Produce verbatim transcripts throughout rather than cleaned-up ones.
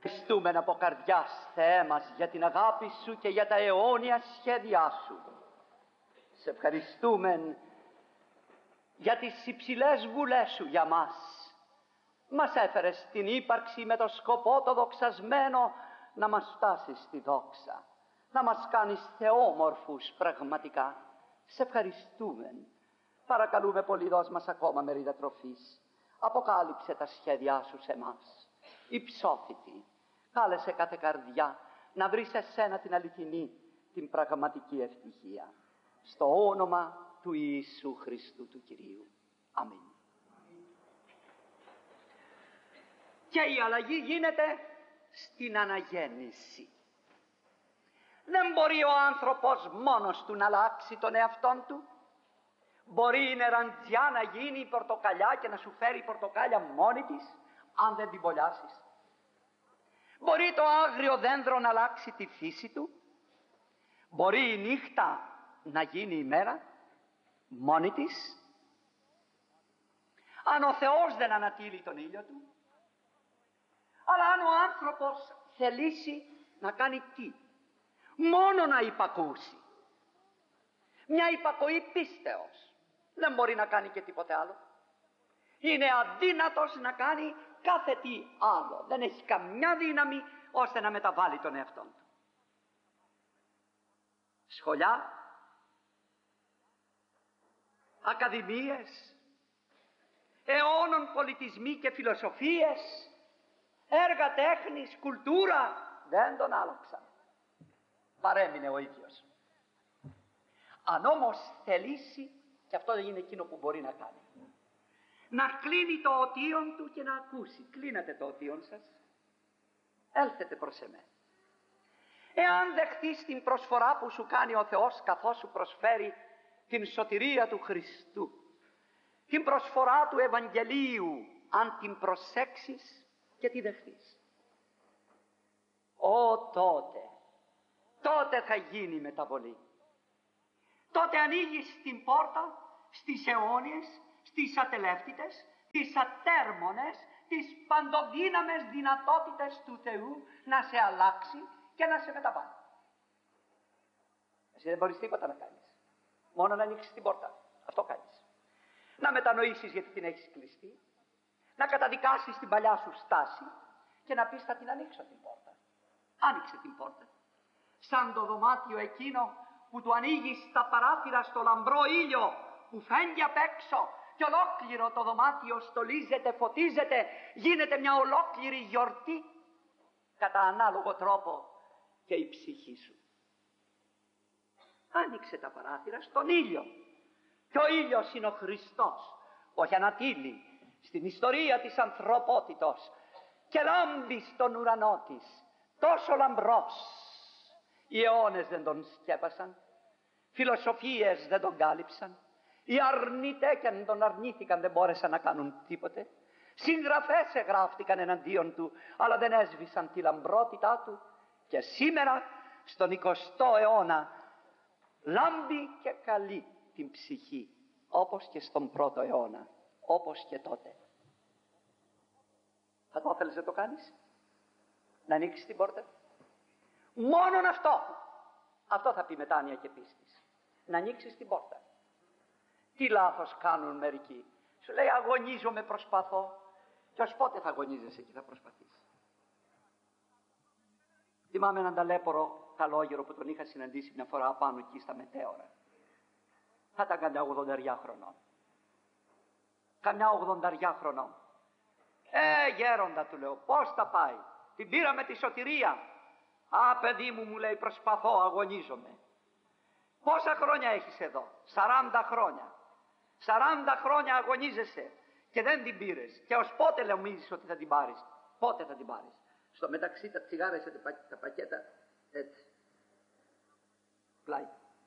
Ευχαριστούμε από καρδιάς, Θεέ μας, για την αγάπη Σου και για τα αιώνια σχέδιά Σου. Σε ευχαριστούμε για τις υψηλές βουλές Σου για μας. Μας έφερες στην ύπαρξη με το σκοπό το δοξασμένο να μας φτάσεις στη δόξα, να μας κάνεις θεόμορφους πραγματικά. Σε ευχαριστούμε. Παρακαλούμε πολύ, δώσ' μας ακόμα μερίδα τροφής. Αποκάλυψε τα σχέδιά Σου σε μας. Υψόφητη, κάλεσε κάθε καρδιά να βρει σε Σένα την αληθινή, την πραγματική ευτυχία. Στο όνομα του Ιησού Χριστού του Κυρίου. Αμήν. Και η αλλαγή γίνεται στην αναγέννηση. Δεν μπορεί ο άνθρωπος μόνος του να αλλάξει τον εαυτόν του. Μπορεί η νεραντζιά να γίνει η πορτοκαλιά και να σου φέρει πορτοκάλια μόνη της, αν δεν την μπολιάσεις. Μπορεί το άγριο δέντρο να αλλάξει τη φύση του. Μπορεί η νύχτα να γίνει η μέρα μόνη της, αν ο Θεός δεν ανατείλει τον ήλιο του. Αλλά αν ο άνθρωπος θελήσει να κάνει τι? Μόνο να υπακούσει. Μια υπακοή πίστεως. Δεν μπορεί να κάνει και τίποτε άλλο. Είναι αδύνατος να κάνει κάθε τι άλλο. Δεν έχει καμιά δύναμη ώστε να μεταβάλει τον εαυτόν του. Σχολιά, ακαδημίες, αιώνων πολιτισμοί και φιλοσοφίες, έργα τέχνης, κουλτούρα, δεν τον άλλαξαν. Παρέμεινε ο ίδιος. Αν όμως θελήσει, και αυτό δεν είναι εκείνο που μπορεί να κάνει, να κλείνει το οτίον του και να ακούσει. Κλείνετε το οτίον σας, έλθετε προς εμένα. Εάν δεχτείς την προσφορά που σου κάνει ο Θεός καθώς σου προσφέρει την σωτηρία του Χριστού, την προσφορά του Ευαγγελίου, αν την προσέξεις και τη δεχτείς, Ω τότε, τότε θα γίνει η μεταβολή. Τότε ανοίγεις την πόρτα στις αιώνιες, στις ατελεύτητες, τις ατέρμονες, τις παντοδύναμες δυνατότητες του Θεού να σε αλλάξει και να σε μεταβάλει. Εσύ δεν μπορείς τίποτα να κάνεις. Μόνο να ανοίξεις την πόρτα. Αυτό κάνεις. Να μετανοήσεις γιατί την έχεις κλειστεί, να καταδικάσεις την παλιά σου στάση και να πεις θα την ανοίξω την πόρτα. Άνοιξε την πόρτα. Σαν το δωμάτιο εκείνο που του ανοίγεις τα παράθυρα στο λαμπρό ήλιο που φαίνεται απ' έξω και ολόκληρο το δωμάτιο στολίζεται, φωτίζεται, γίνεται μια ολόκληρη γιορτή κατά ανάλογο τρόπο και η ψυχή σου. Άνοιξε τα παράθυρα στον ήλιο. Και ο ήλιος είναι ο Χριστός, όχι ανατείλει στην ιστορία της ανθρωπότητος και λάμπει στον ουρανό της, τόσο λαμπρός. Οι αιώνες δεν τον σκέπασαν, φιλοσοφίες δεν τον κάλυψαν, οι αρνητές και αν τον αρνήθηκαν δεν μπόρεσαν να κάνουν τίποτε. Συγγραφές εγγράφτηκαν εναντίον του, αλλά δεν έσβησαν τη λαμπρότητά του. Και σήμερα, στον εικοστό αιώνα, λάμπει και καλεί την ψυχή, όπως και στον πρώτο αιώνα, όπως και τότε. Θα το ήθελες να το κάνεις? Να ανοίξεις την πόρτα? Μόνον αυτό. Αυτό θα πει μετάνοια και πίστης. Να ανοίξεις την πόρτα. Τι λάθος κάνουν μερικοί. Σου λέει αγωνίζομαι, προσπαθώ. Και ως πότε θα αγωνίζεσαι και θα προσπαθείς? Θυμάμαι έναν ταλέπορο καλόγερο που τον είχα συναντήσει μια φορά πάνω εκεί στα μετέωρα. Θα ήταν καμιά ογδονταριά χρονών. Καμιά ογδονταριά χρονών. Ε, γέροντα, του λέω, πώς θα πάει? Την πήραμε τη σωτηρία. Α, παιδί μου, μου λέει, προσπαθώ, αγωνίζομαι. Πόσα χρόνια έχεις εδώ? Σαράντα χρόνια. Σαράντα χρόνια αγωνίζεσαι και δεν την πήρες. Και ως πότε νομίζεις ότι θα την πάρεις? Πότε θα την πάρεις? Στο μεταξύ τα τσιγάρα είσαι τα, τα πακέτα έτσι. Πλάι.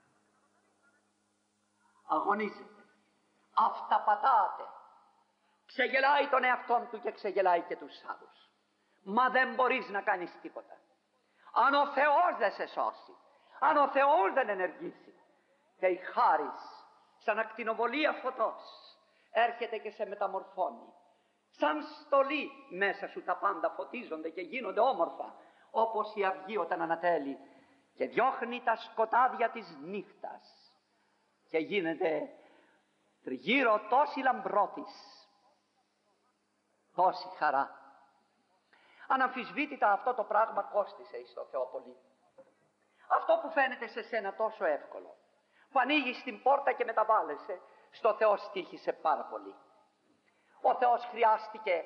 Αγωνίζεται. Αυταπατάται. Ξεγελάει τον εαυτόν του και ξεγελάει και τους άλλους. Μα δεν μπορείς να κάνεις τίποτα. Αν ο Θεός δεν σε σώσει, αν ο Θεός δεν ενεργήσει, και η χάρις σαν ακτινοβολία φωτός έρχεται και σε μεταμορφώνει Σαν στολή μέσα σου τα πάντα φωτίζονται και γίνονται όμορφα, όπως η αυγή όταν ανατέλει και διώχνει τα σκοτάδια της νύχτας και γίνεται τριγύρω τόση λαμπρότης, τόση χαρά. Αναμφισβήτητα αυτό το πράγμα κόστισε εις το Θεό πολύ. Αυτό που φαίνεται σε σένα τόσο εύκολο, που ανοίγεις την πόρτα και μεταβάλλεσαι, στο Θεό στοίχησε πάρα πολύ. Ο Θεός χρειάστηκε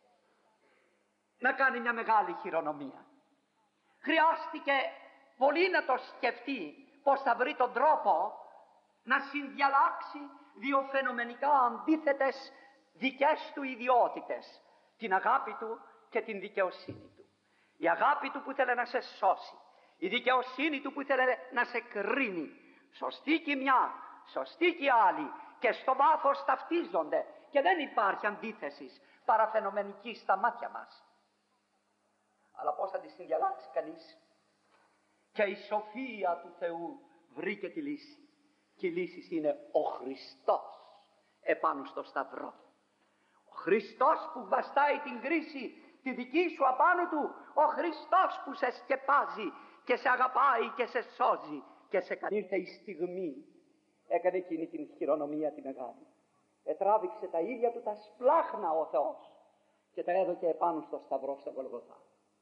να κάνει μια μεγάλη χειρονομία. Χρειάστηκε πολύ να το σκεφτεί πως θα βρει τον τρόπο να συνδιαλλάξει δύο φαινομενικά αντίθετες δικές του ιδιότητες, την αγάπη του και την δικαιοσύνη του. Η αγάπη του που ήθελε να σε σώσει, η δικαιοσύνη του που ήθελε να σε κρίνει. Σωστή και μια, σωστή και άλλη, και στο βάθος ταυτίζονται και δεν υπάρχει αντίθεση παραφαινομενική στα μάτια μας. Αλλά πώς θα τη συνδιαλλάξει κανείς? Και η σοφία του Θεού βρήκε τη λύση. Και η λύση είναι ο Χριστός επάνω στο σταυρό. Ο Χριστός που βαστάει την κρίση τη δική σου απάνω του. Ο Χριστός που σε σκεπάζει και σε αγαπάει και σε σώζει και σε κάνει. Ήρθε η στιγμή, έκανε εκείνη την χειρονομία τη μεγάλη. Ετράβηξε τα ίδια του τα σπλάχνα ο Θεός και τα έδωκε επάνω στο σταυρό στο Γολγοθά.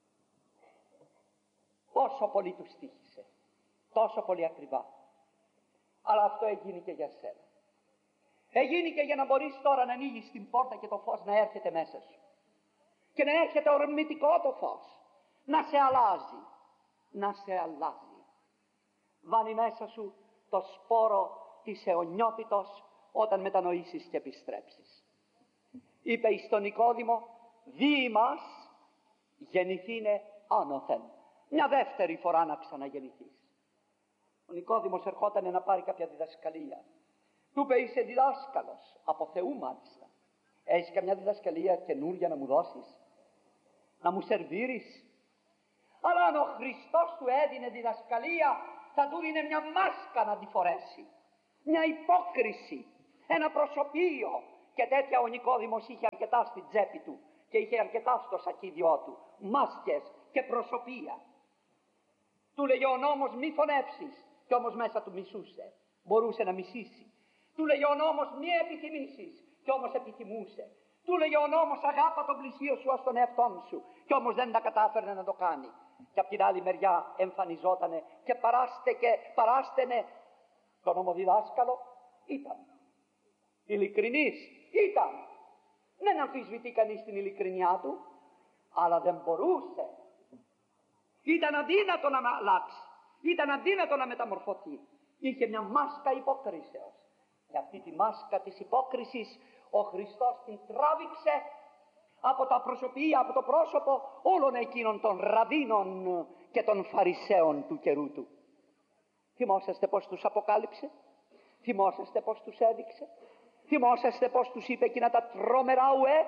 Πόσο πολύ του στοίχησε, τόσο πολύ ακριβά. Αλλά αυτό έγινε και για σένα. Έγινε και για να μπορείς τώρα να ανοίγεις την πόρτα και το φως να έρχεται μέσα σου. Και να έρχεται ορμητικό το φως, να σε αλλάζει, να σε αλλάζει. Βάνει μέσα σου το σπόρο της αιωνιότητος όταν μετανοήσεις και επιστρέψεις. Είπε εις τον Νικόδημο, δι' μας γεννηθήνε άνωθεν. Μια δεύτερη φορά να ξαναγεννηθείς. Ο Νικόδημος ερχόταν να πάρει κάποια διδασκαλία. Του είπε, είσαι διδάσκαλος, από Θεού μάλιστα. Έχεις καμιά διδασκαλία καινούρια να μου δώσεις, να μου σερβίρεις? Αλλά αν ο Χριστός του έδινε διδασκαλία, θα του δίνε μια μάσκα να τη φορέσει, μια υπόκριση, ένα προσωπείο. Και τέτοια ο Νικόδημος είχε αρκετά στην τσέπη του και είχε αρκετά στο σακίδιό του, μάσκες και προσωπία. Του λέγε ο νόμος μη φωνεύσεις, και όμως μέσα του μισούσε, μπορούσε να μισήσει. Του λέγε ο νόμος μη επιθυμήσεις, και όμως επιθυμούσε. Του λέγε ο νόμος αγάπα τον πλησίο σου ως τον εαυτόν σου, και όμως δεν τα κατάφερνε να το κάνει. Και απ' την άλλη μεριά εμφανιζότανε και παράστηκε, παράστενε το νομοδιδάσκαλο. Ήταν ειλικρινής, ήταν. Δεν αμφισβητεί κανείς την ειλικρινιά του, αλλά δεν μπορούσε. Ήταν αδύνατο να αλλάξει, ήταν αδύνατο να μεταμορφωθεί. Είχε μια μάσκα υπόκρισεως. Και αυτή τη μάσκα της υπόκρισης ο Χριστός την τράβηξε από τα προσωπία, από το πρόσωπο όλων εκείνων των ραβίνων και των φαρισαίων του καιρού του. Θυμόσαστε πως τους αποκάλυψε, θυμόσαστε πως τους έδειξε, θυμόσαστε πως τους είπε εκείνα τα τρόμερα ουέ?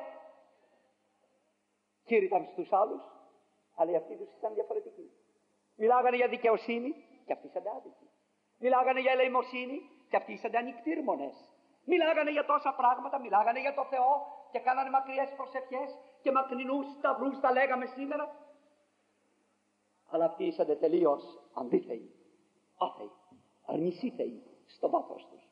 Κήρυταν στους άλλους, αλλά αυτοί τους ήταν διαφορετικοί. Μιλάγανε για δικαιοσύνη και αυτοί ήταν άδικοι. Μιλάγανε για ελεημοσύνη και αυτοί ήταν ανικτήρμονες. Μιλάγανε για τόσα πράγματα, μιλάγανε για το Θεό και κάνανε μακριές προσευχές και μακρινούς σταυρούς, τα λέγαμε σήμερα. Αλλά αυτοί ήσαν τελείως αντίθεοι, άθεοι, αρνησίθεοι στο βάθος τους.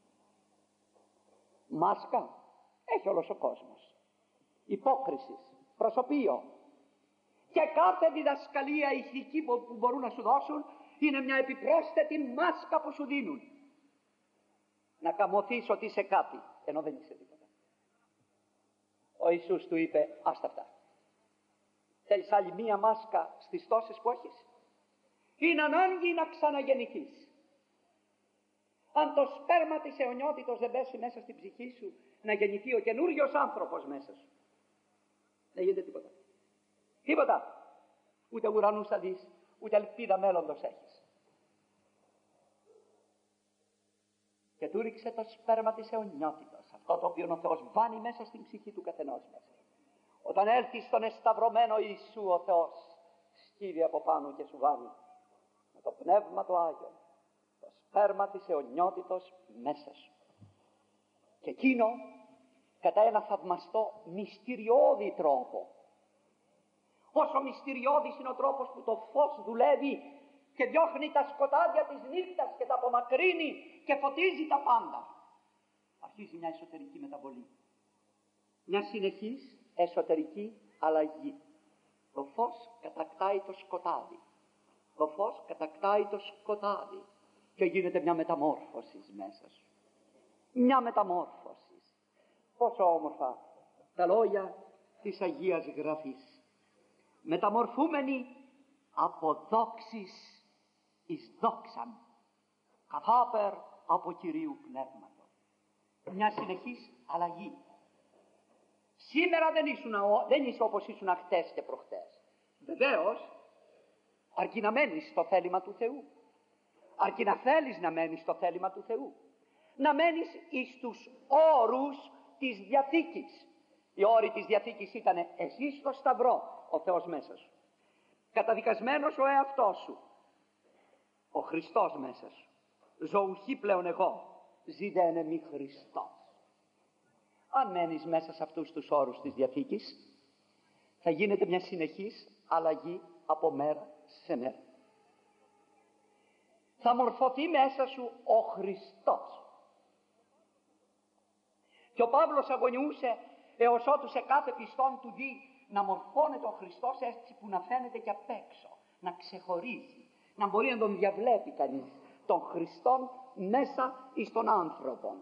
Μάσκα έχει όλος ο κόσμος, υπόκρισης, προσωπείο. Και κάθε διδασκαλία ηθική που μπορούν να σου δώσουν είναι μια επιπρόσθετη μάσκα που σου δίνουν. Να καμωθείς ότι είσαι κάτι, ενώ δεν είσαι τίποτα. Ο Ιησούς του είπε, άστα αυτά. Θέλεις άλλη μία μάσκα στις τόσες που έχεις? Είναι ανάγκη να ξαναγεννηθείς. Αν το σπέρμα της αιωνιότητος δεν πέσει μέσα στην ψυχή σου, να γεννηθεί ο καινούριος άνθρωπος μέσα σου, δεν γίνεται τίποτα. Τίποτα. Ούτε ουρανούς θα δεις, ούτε ελπίδα μέλλοντος έχεις. Και του ρίξε το σπέρμα της αιωνιότητος, αυτό το οποίο ο Θεός βάνει μέσα στην ψυχή του καθενός μέσα. Όταν έλθει στον εσταυρωμένο Ιησού ο Θεός, σκύβει από πάνω και σου βάνει με το Πνεύμα το Άγιο το σπέρμα της αιωνιότητος μέσα σου. Και εκείνο κατά ένα θαυμαστό μυστηριώδη τρόπο. Όσο μυστηριώδης είναι ο τρόπος που το φως δουλεύει και διώχνει τα σκοτάδια της νύχτας και τα απομακρύνει και φωτίζει τα πάντα. Αρχίζει μια εσωτερική μεταβολή. Μια συνεχής εσωτερική αλλαγή. Το φως κατακτάει το σκοτάδι. Το φως κατακτάει το σκοτάδι και γίνεται μια μεταμόρφωση μέσα σου. Μια μεταμόρφωση. Πόσο όμορφα τα λόγια της Αγίας Γραφής. Μεταμορφούμενοι από δόξης εις δόξαν, καθάπερ από Κυρίου Πνεύματος. Μια συνεχής αλλαγή. Σήμερα δεν, ήσουν, δεν είσαι όπως ήσουν χτες και προχτές. Βεβαίως, αρκεί να μένεις στο θέλημα του Θεού. Αρκεί να θέλεις να μένεις στο θέλημα του Θεού. Να μένεις εις τους όρους της Διαθήκης. Οι όροι της Διαθήκης ήταν εσύ στο σταυρό, ο Θεός μέσα σου. Καταδικασμένος ο εαυτός σου. Ο Χριστός μέσα σου. Ζωουχή πλέον εγώ. Ζητένε μη Χριστός. Αν μένεις μέσα σε αυτούς τους όρους της Διαθήκης, θα γίνεται μια συνεχής αλλαγή από μέρα σε μέρα. Θα μορφωθεί μέσα σου ο Χριστός. Και ο Παύλος αγωνιούσε έως ότου σε κάθε πιστόν του δει να μορφώνεται ο Χριστός έτσι που να φαίνεται και απ' έξω, να ξεχωρίζει, να μπορεί να τον διαβλέπει κανείς τον Χριστόν μέσα εις τον άνθρωπον.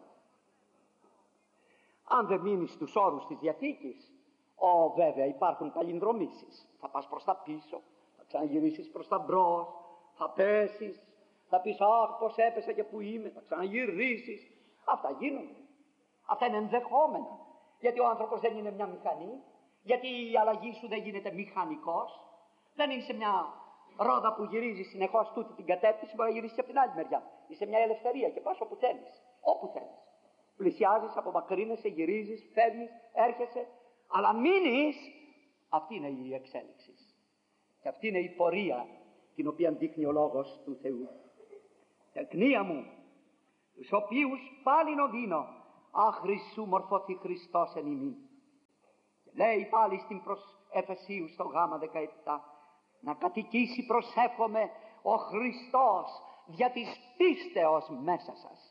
Αν δεν μείνεις στους όρους της Διαθήκης, Ω, βέβαια υπάρχουν παλινδρομήσεις. Θα πας προς τα πίσω, θα ξαναγυρίσεις προς τα μπρος, θα πέσεις, θα πεις αχ πως έπεσα και που είμαι, θα ξαναγυρίσεις. Αυτά γίνονται. Αυτά είναι ενδεχόμενα. Γιατί ο άνθρωπος δεν είναι μια μηχανή, γιατί η αλλαγή σου δεν γίνεται μηχανικός, δεν είσαι μια ρόδα που γυρίζει συνεχώς τούτη την κατεύθυνση, μπορεί να γυρίσεις από την άλλη μεριά. Είσαι μια ελευθερία και πας όπου θέλεις, όπου θέλεις. Πλησιάζεις, απομακρύνεσαι, γυρίζεις, φεύγεις, έρχεσαι, αλλά μείνεις. Αυτή είναι η εξέλιξη. Και αυτή είναι η πορεία την οποία δείχνει ο Λόγος του Θεού. Τεκνία μου, τους οποίους πάλιν οδύνω, άχρη σου μορφωθεί Χριστός εν ημί. Και λέει πάλι στην προς Εφεσίους στο γάμα δεκαεπτά, να κατοικήσει προσεύχομαι ο Χριστός δια της πίστεως μέσα σας.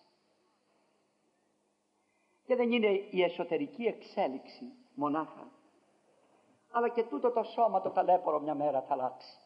Και δεν είναι η εσωτερική εξέλιξη μονάχα, αλλά και τούτο το σώμα το ταλέπορο μια μέρα θα αλλάξει.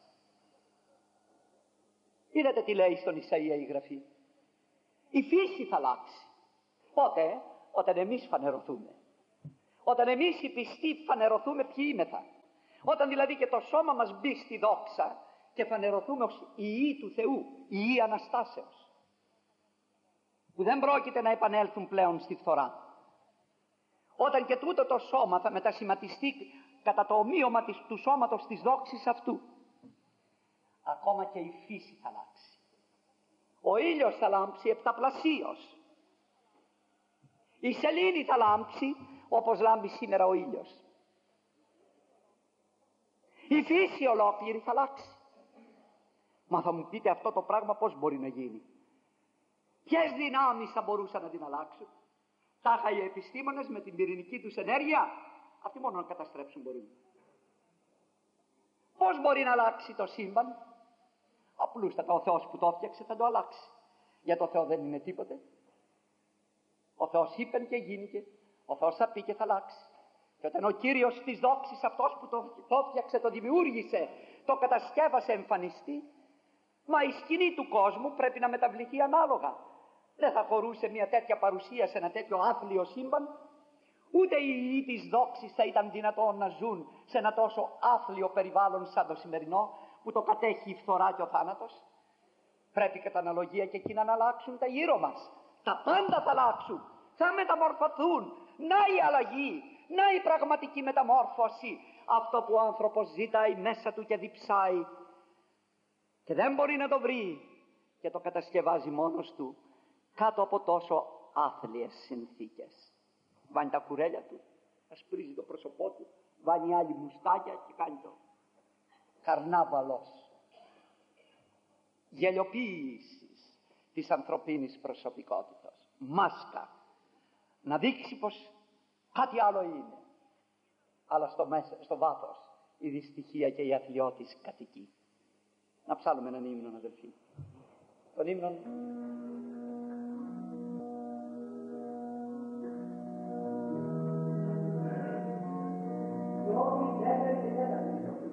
Είδατε τι λέει στον Ισαΐα η Γραφή. Η φύση θα αλλάξει. Πότε? Όταν εμείς φανερωθούμε. Όταν εμείς οι πιστοί φανερωθούμε ποιοι είμεθα. Όταν δηλαδή και το σώμα μας μπει στη δόξα και φανερωθούμε ως ιοί του Θεού, ιοί Αναστάσεως, που δεν πρόκειται να επανέλθουν πλέον στη φθορά. Όταν και τούτο το σώμα θα μετασχηματιστεί κατά το ομοίωμα του σώματος της δόξης αυτού, ακόμα και η φύση θα αλλάξει. Ο ήλιος θα λάμψει επταπλασίως. Η σελήνη θα λάμψει όπως λάμπει σήμερα ο ήλιος. Η φύση ολόκληρη θα αλλάξει. Μα θα μου πείτε αυτό το πράγμα πώς μπορεί να γίνει. Ποιες δυνάμεις θα μπορούσαν να την αλλάξουν. Τάχα οι επιστήμονες με την πυρηνική τους ενέργεια, αυτοί μόνο να καταστρέψουν μπορούν. Πώς μπορεί να αλλάξει το σύμπαν? Απλούστατα ο Θεός που το έφτιαξε θα το αλλάξει. Για το Θεό δεν είναι τίποτε. Ο Θεός είπε και γίνηκε. Ο Θεός θα πει και θα αλλάξει. Και όταν ο Κύριος της δόξης, αυτός που το, το έφτιαξε, το δημιούργησε, το κατασκεύασε, εμφανιστεί, μα η σκηνή του κόσμου πρέπει να μεταβληθεί ανάλογα. Δεν θα χωρούσε μια τέτοια παρουσία σε ένα τέτοιο άθλιο σύμπαν. Ούτε οι ιοί της δόξης θα ήταν δυνατόν να ζουν σε ένα τόσο άθλιο περιβάλλον σαν το σημερινό, που το κατέχει η φθορά και ο θάνατος. Πρέπει κατά αναλογία και εκείνα να αλλάξουν τα γύρω μας. Τα πάντα θα αλλάξουν, θα μεταμορφωθούν. Να η αλλαγή, να η πραγματική μεταμόρφωση. Αυτό που ο άνθρωπος ζητάει μέσα του και διψάει και δεν μπορεί να το βρει και το κατασκευάζει μόνος του κάτω από τόσο άθλιες συνθήκες. Βάνει τα κουρέλια του, ασπρίζει το πρόσωπό του, βάνει άλλη μουστάκια και κάνει το καρνάβαλος γελιοποίησης της ανθρωπίνης προσωπικότητας. Μάσκα. Να δείξει πως Κάτι άλλο είναι. Αλλά στο, μέσα, στο βάθος η δυστυχία και η αθλιώτης κατοικεί. Να ψάλουμε έναν ύμνο, αδελφοί. Τον ύμνο